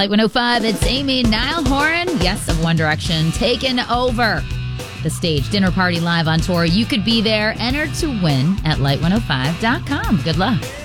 Light 105, it's Amy Niall-Horan, yes, of One Direction, taking over the stage. Dinner Party live on tour. You could be there. Enter to win at light105.com. Good luck.